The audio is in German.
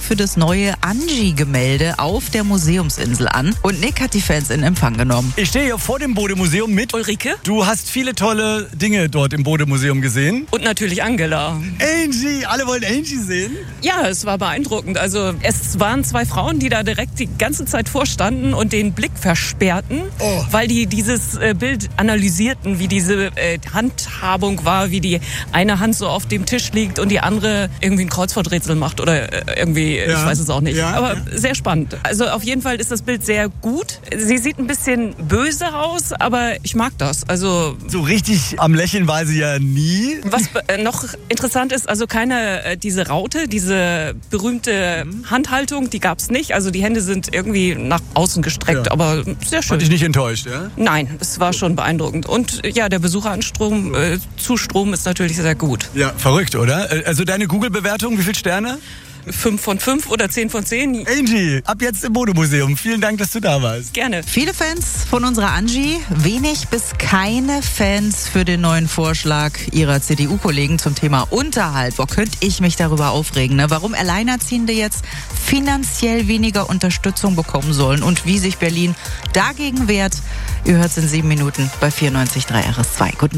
für das neue Angie-Gemälde auf der Museumsinsel an. Und Nick hat die Fans in Empfang genommen. Ich stehe hier vor dem Bode-Museum mit Ulrike. Du hast viele tolle Dinge dort im Bode-Museum gesehen. Und natürlich Angela. Angie, alle wollen Angie sehen. Ja, es war beeindruckend. Also es waren 2 Frauen, die da direkt die ganze Zeit vorstanden und den Blick versperrten, weil die dieses Bild analysierten, wie diese Handhabung war, wie die eine Hand so auf dem Tisch liegt und die andere irgendwie ein Kreuzworträtsel macht oder irgendwie, ich weiß es auch nicht. Aber sehr spannend. Also auf jeden Fall ist das Bild sehr gut. Sie sieht ein bisschen böse aus, aber ich mag das. Also so richtig am Lächeln war sie ja nie. Was noch interessant ist, also keine diese Raute, diese berühmte Handhaltung, die gab es nicht. Also die Hände sind irgendwie nach außen gestreckt, aber sehr schön. Fand dich nicht enttäuscht, ja? Nein, es war schon beeindruckend. Und ja, der Besucheranstrom, Zustrom ist natürlich sehr gut. Ja, verrückt, oder? Also deine Google-Bewertung, wie viele Sterne? 5 von 5 oder 10 von 10. Angie, ab jetzt im Bode-Museum. Vielen Dank, dass du da warst. Gerne. Viele Fans von unserer Angie, wenig bis keine Fans für den neuen Vorschlag ihrer CDU-Kollegen zum Thema Unterhalt. Wo könnte ich mich darüber aufregen, ne? Warum Alleinerziehende jetzt finanziell weniger Unterstützung bekommen sollen und wie sich Berlin dagegen wehrt. Ihr hört es in 7 Minuten bei 94.3 RS2. Guten